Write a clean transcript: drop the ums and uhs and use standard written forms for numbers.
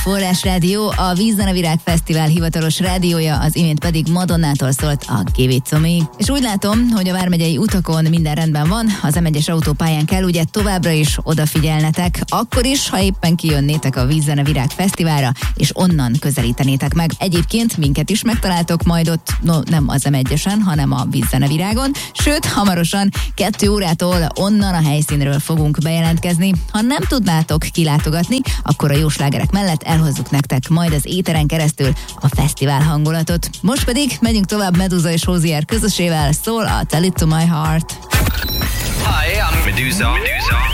Forrás Rádió, a Vízzenevirág Fesztivál hivatalos rádiója, az imént pedig Madonnától szólt a Give It To Me. És úgy látom, hogy a vármegyei utakon minden rendben van, az M1-es autópályán kell ugye továbbra is odafigyelnetek, akkor is, ha éppen kijönnétek a Vízzenevirág Fesztiválra, és onnan közelítenétek meg. Egyébként minket is megtaláltok majd ott, nem az M1-esen, hanem a Vízzenevirágon, sőt, hamarosan 2 órától onnan a helyszínről fogunk bejelentkezni. Ha nem tudnátok kilátogatni, akkor a jó slágerek mellett elhozzuk nektek majd az éteren keresztül a fesztivál hangulatot. Most pedig megyünk tovább Meduza és Hozier közösével, szól a Tell It To My Heart. Hi, I'm Meduza.